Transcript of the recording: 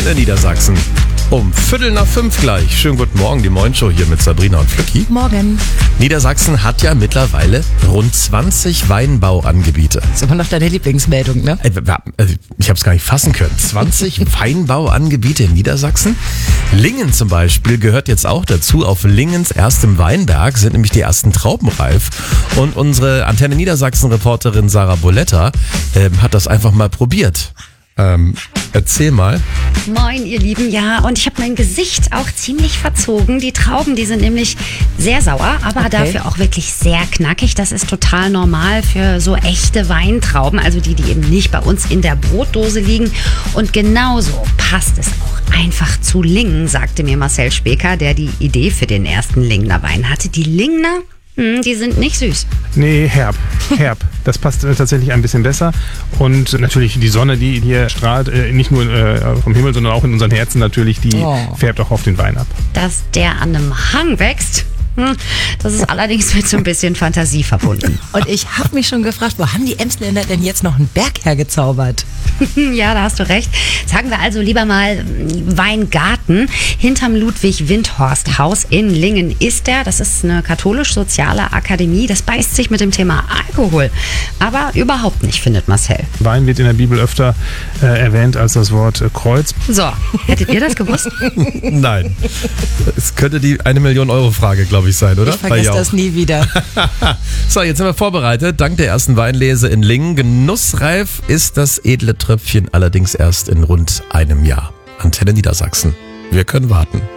Antenne Niedersachsen. Um 4:45 gleich. Schönen guten Morgen, die Morgenshow hier mit Sabrina und Flücki. Morgen. Niedersachsen hat ja mittlerweile rund 20 Weinbauangebiete. Das ist immer noch deine Lieblingsmeldung, ne? Ich habe es gar nicht fassen können. 20 Weinbauangebiete in Niedersachsen. Lingen zum Beispiel gehört jetzt auch dazu. Auf Lingens erstem Weinberg sind nämlich die ersten Trauben reif. Und unsere Antenne Niedersachsen-Reporterin Sarah Boletta hat das einfach mal probiert. Erzähl mal. Moin, ihr Lieben. Ja, und ich habe mein Gesicht auch ziemlich verzogen. Die Trauben, die sind nämlich sehr sauer, aber dafür auch wirklich sehr knackig. Das ist total normal für so echte Weintrauben, also die eben nicht bei uns in der Brotdose liegen. Und genauso passt es auch einfach zu Lingen, sagte mir Marcel Speker, der die Idee für den ersten Lingner Wein hatte. Die Lingner, die sind nicht süß. Nee, herb. Das passt tatsächlich ein bisschen besser. Und natürlich die Sonne, die hier strahlt, nicht nur vom Himmel, sondern auch in unseren Herzen natürlich, die färbt auch auf den Wein ab. Dass der an einem Hang wächst, das ist allerdings mit so ein bisschen Fantasie verbunden. Und ich habe mich schon gefragt, wo haben die Emsländer denn jetzt noch einen Berg hergezaubert? Ja, da hast du recht. Sagen wir also lieber mal Weingarten. Hinterm Ludwig-Windhorst-Haus in Lingen ist der. Das ist eine katholisch-soziale Akademie. Das beißt sich mit dem Thema Alkohol. Aber überhaupt nicht, findet Marcel. Wein wird in der Bibel öfter erwähnt als das Wort Kreuz. So, hättet ihr das gewusst? Nein. Es könnte die 1-Million-Euro-Frage, glaube ich, sein, oder? Ich vergesse das nie wieder. So, jetzt sind wir vorbereitet. Dank der ersten Weinlese in Lingen. Genussreif ist das edle Tröpfchen allerdings erst in rund einem Jahr. Antenne Niedersachsen. Wir können warten.